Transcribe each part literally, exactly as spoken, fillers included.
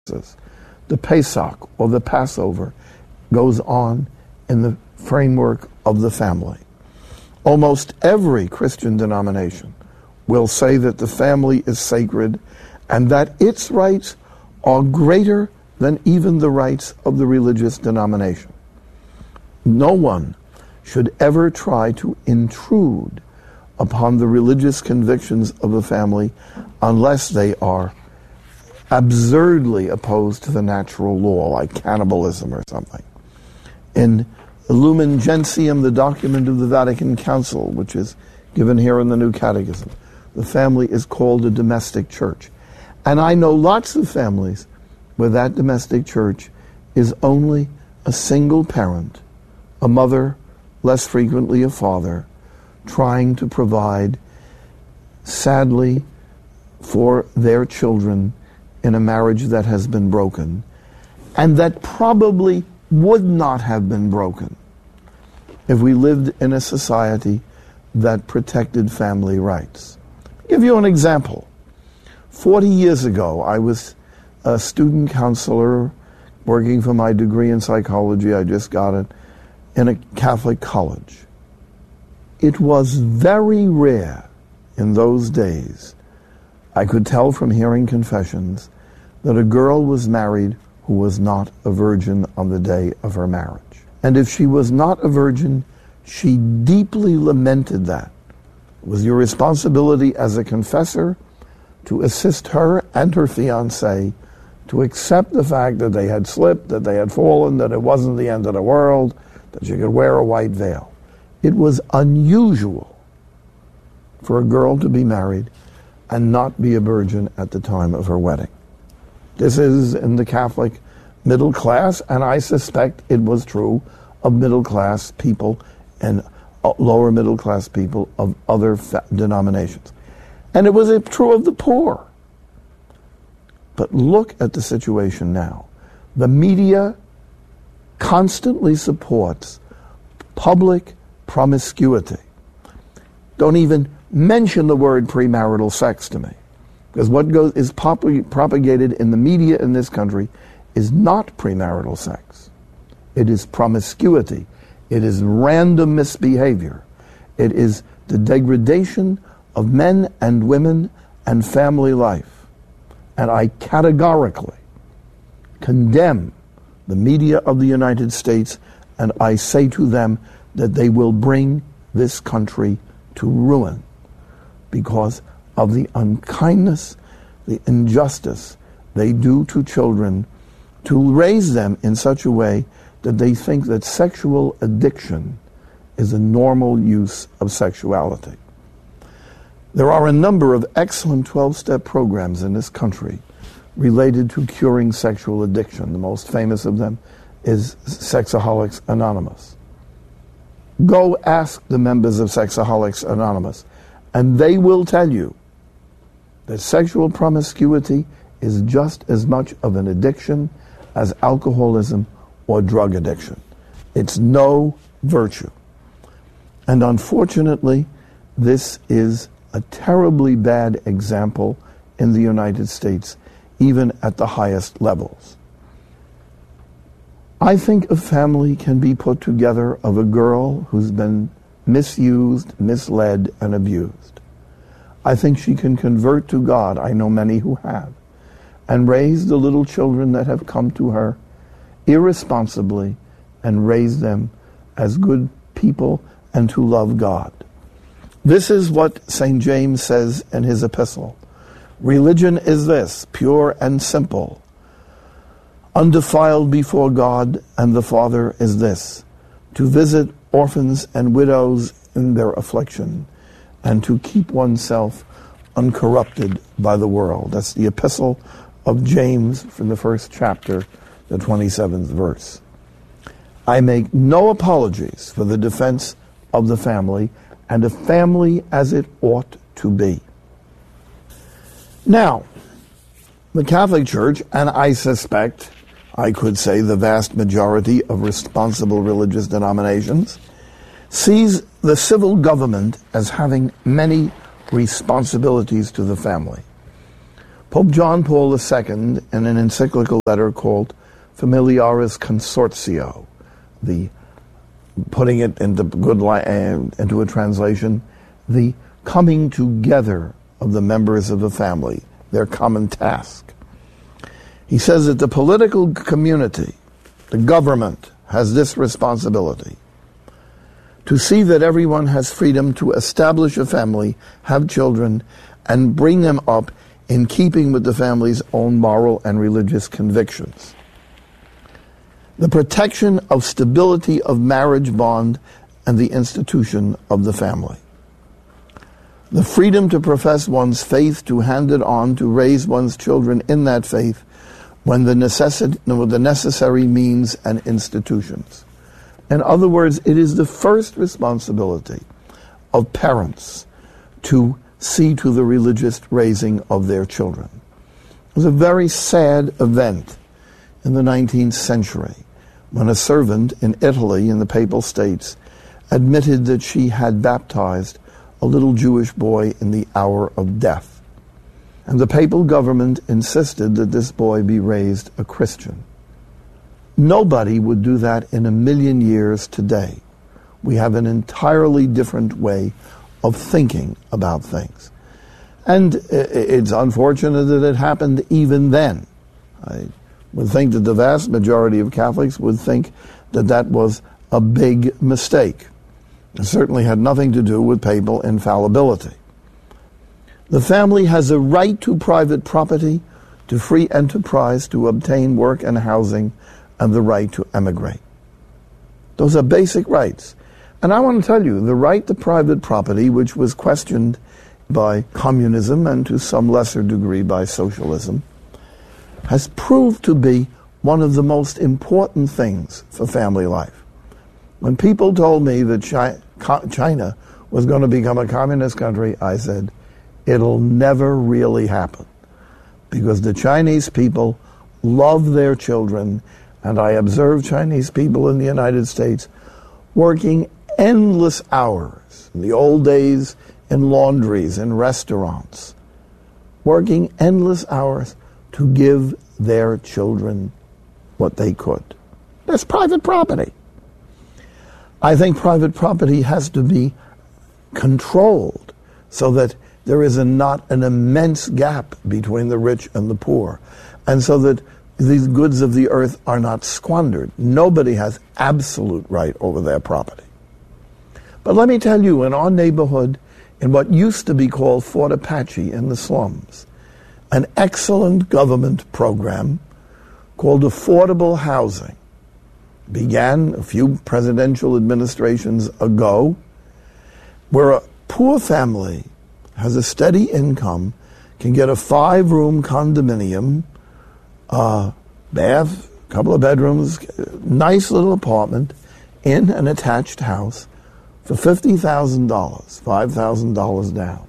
The Pesach, or the Passover, goes on in the framework of the family. Almost every Christian denomination will say that the family is sacred and that its rights are greater than even the rights of the religious denomination. No one should ever try to intrude upon the religious convictions of a family unless they are absurdly opposed to the natural law, like cannibalism or something. In Lumen Gentium, the document of the Vatican Council, which is given here in the New Catechism, the family is called a domestic church. And I know lots of families where that domestic church is only a single parent, a mother, less frequently a father, trying to provide, sadly, for their children in a marriage that has been broken, and that probably would not have been broken if we lived in a society that protected family rights. I'll give you an example. Forty years ago, I was a student counselor working for my degree in psychology. I just got it in a Catholic college. It was very rare in those days, I could tell from hearing confessions, that a girl was married who was not a virgin on the day of her marriage. And if she was not a virgin, she deeply lamented that. It was your responsibility as a confessor to assist her and her fiancé to accept the fact that they had slipped, that they had fallen, that it wasn't the end of the world, that she could wear a white veil. It was unusual for a girl to be married and not be a virgin at the time of her wedding. This is in the Catholic middle class, and I suspect it was true of middle class people and lower middle class people of other fa- denominations. And it was true of the poor. But look at the situation now. The media constantly supports public promiscuity. Don't even mention the word premarital sex to me, because what goes is pop- propagated in the media in this country is not premarital sex. It is promiscuity. It is random misbehavior. It is the degradation of men and women and family life. And I categorically condemn the media of the United States, and I say to them that they will bring this country to ruin because of the unkindness, the injustice they do to children, to raise them in such a way that they think that sexual addiction is a normal use of sexuality. There are a number of excellent twelve-step programs in this country related to curing sexual addiction. The most famous of them is Sexaholics Anonymous. Go ask the members of Sexaholics Anonymous, and they will tell you that sexual promiscuity is just as much of an addiction as alcoholism or drug addiction. It's no virtue. And unfortunately, this is a terribly bad example in the United States, even at the highest levels. I think a family can be put together of a girl who's been misused, misled, and abused. I think she can convert to God, I know many who have, and raise the little children that have come to her irresponsibly and raise them as good people and to love God. This is what Saint James says in his epistle. Religion is this, pure and simple, undefiled before God and the Father is this, to visit orphans and widows in their affliction, and to keep oneself uncorrupted by the world. That's the epistle of James from the first chapter, the twenty-seventh verse. I make no apologies for the defense of the family, and a family as it ought to be. Now, the Catholic Church, and I suspect, I could say the vast majority of responsible religious denominations, sees the civil government as having many responsibilities to the family. Pope John Paul the Second, in an encyclical letter called Familiaris Consortio, the putting it into good li- uh, into a translation, the coming together of the members of a family, their common task. He says that the political community, the government, has this responsibility to see that everyone has freedom to establish a family, have children, and bring them up in keeping with the family's own moral and religious convictions. The protection of stability of marriage bond and the institution of the family. The freedom to profess one's faith, to hand it on, to raise one's children in that faith when the, necessi- no, the necessary means and institutions. In other words, it is the first responsibility of parents to see to the religious raising of their children. It was a very sad event in the nineteenth century when a servant in Italy, in the Papal States, admitted that she had baptized a little Jewish boy in the hour of death. And the papal government insisted that this boy be raised a Christian. Nobody would do that in a million years today. We have an entirely different way of thinking about things. And it's unfortunate that it happened even then. I would think that the vast majority of Catholics would think that that was a big mistake. It certainly had nothing to do with papal infallibility. The family has a right to private property, to free enterprise, to obtain work and housing, and the right to emigrate. Those are basic rights. And I want to tell you, the right to private property, which was questioned by communism and to some lesser degree by socialism, has proved to be one of the most important things for family life. When people told me that China was going to become a communist country, I said, it'll never really happen, because the Chinese people love their children, and I observe Chinese people in the United States working endless hours, in the old days in laundries, in restaurants, working endless hours to give their children what they could. That's private property. I think private property has to be controlled so that there is a, not an immense gap between the rich and the poor, and so that these goods of the earth are not squandered. Nobody has absolute right over their property. But let me tell you, in our neighborhood, in what used to be called Fort Apache in the slums, an excellent government program called affordable housing began a few presidential administrations ago, where a poor family has a steady income, can get a five-room condominium, uh, bath, couple of bedrooms, nice little apartment in an attached house for fifty thousand dollars, five thousand dollars down.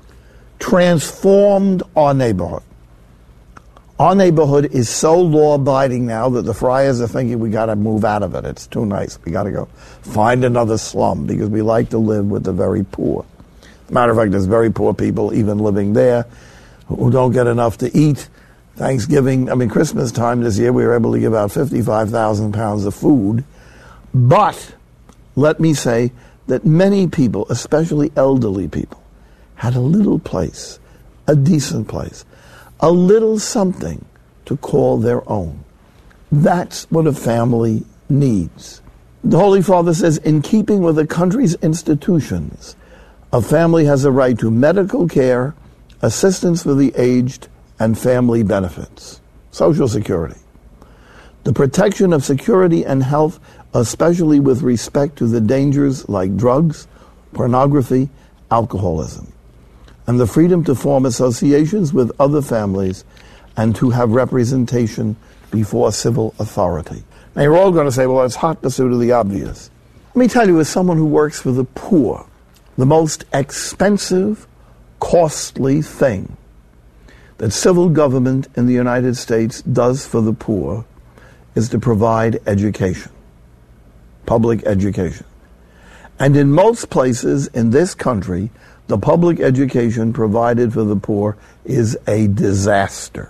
Transformed our neighborhood. Our neighborhood is so law-abiding now that the friars are thinking we got to move out of it. It's too nice. We got to go find another slum because we like to live with the very poor. As a matter of fact, there's very poor people even living there who don't get enough to eat. Thanksgiving, I mean, Christmas time this year, we were able to give out fifty-five thousand pounds of food. But let me say that many people, especially elderly people, had a little place, a decent place, a little something to call their own. That's what a family needs. The Holy Father says, in keeping with the country's institutions, a family has a right to medical care, assistance for the aged, and family benefits, Social Security. The protection of security and health, especially with respect to the dangers like drugs, pornography, alcoholism, and the freedom to form associations with other families and to have representation before civil authority. Now you're all going to say, well, it's hot pursuit of the obvious. Let me tell you, as someone who works for the poor, the most expensive, costly thing that civil government in the United States does for the poor is to provide education, public education. And in most places in this country, the public education provided for the poor is a disaster.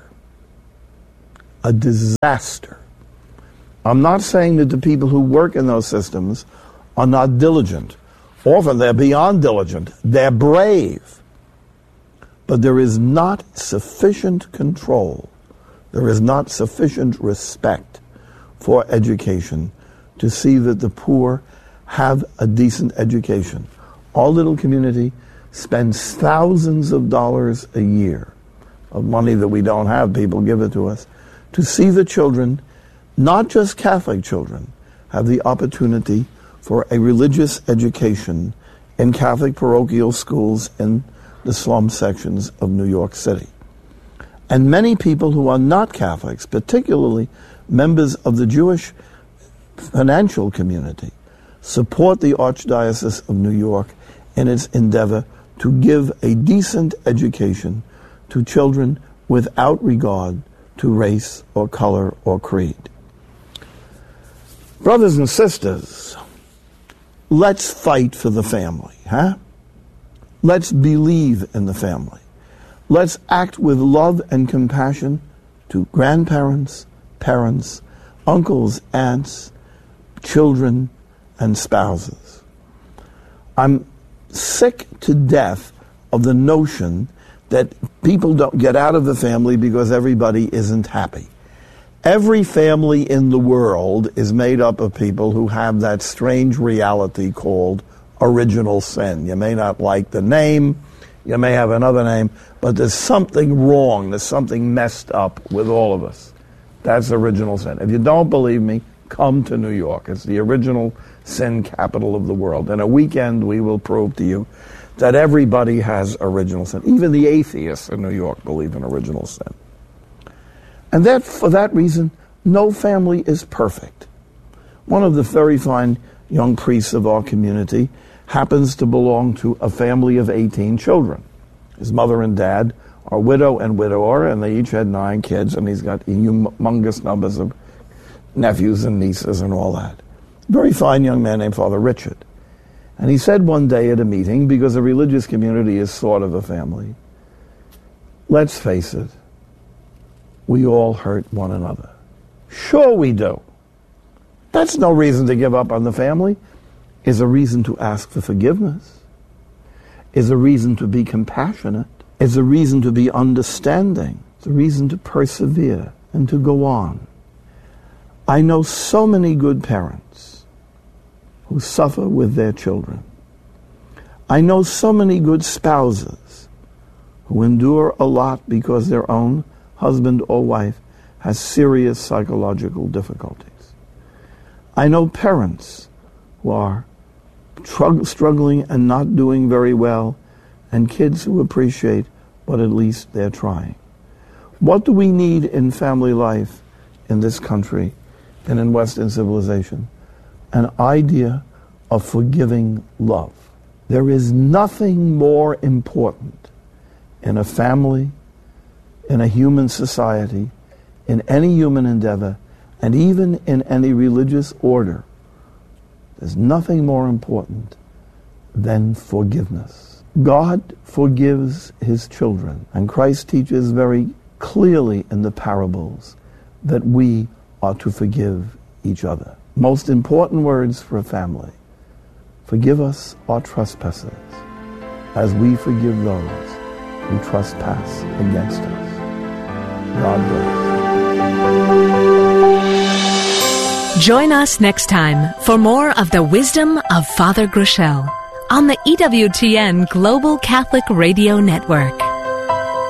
A disaster. I'm not saying that the people who work in those systems are not diligent. Often they're beyond diligent. They're brave. But there is not sufficient control. There is not sufficient respect for education to see that the poor have a decent education. Our little community spends thousands of dollars a year of money that we don't have, people give it to us, to see the children, not just Catholic children, have the opportunity for a religious education in Catholic parochial schools in the slum sections of New York City. And many people who are not Catholics, particularly members of the Jewish financial community, support the Archdiocese of New York in its endeavor to give a decent education to children without regard to race or color or creed. Brothers and sisters, let's fight for the family, huh? Let's believe in the family. Let's act with love and compassion to grandparents, parents, uncles, aunts, children, and spouses. I'm sick to death of the notion that people don't get out of the family because everybody isn't happy. Every family in the world is made up of people who have that strange reality called original sin. You may not like the name, you may have another name, but there's something wrong, there's something messed up with all of us. That's original sin. If you don't believe me, come to New York. It's the original sin capital of the world. In a weekend, we will prove to you that everybody has original sin. Even the atheists in New York believe in original sin. And that, for that reason, no family is perfect. One of the very fine young priests of our community happens to belong to a family of eighteen children. His mother and dad are widow and widower, and they each had nine kids, and he's got humongous numbers of nephews and nieces and all that. Very fine young man named Father Richard. And he said one day at a meeting, because a religious community is sort of a family, let's face it, we all hurt one another. Sure we do. That's no reason to give up on the family. Is a reason to ask for forgiveness. Is a reason to be compassionate. Is a reason to be understanding. It's a reason to persevere and to go on. I know so many good parents who suffer with their children. I know so many good spouses who endure a lot because their own husband or wife has serious psychological difficulties. I know parents who are tr- struggling and not doing very well, and kids who appreciate, but at least they're trying. What do we need in family life in this country and in Western civilization? An idea of forgiving love. There is nothing more important in a family, in a human society, in any human endeavor, and even in any religious order. There's nothing more important than forgiveness. God forgives his children, and Christ teaches very clearly in the parables that we are to forgive each other. Most important words for a family: forgive us our trespasses as we forgive those who trespass against us. God bless. Join us next time for more of the wisdom of Father Groeschel on the E W T N Global Catholic Radio Network.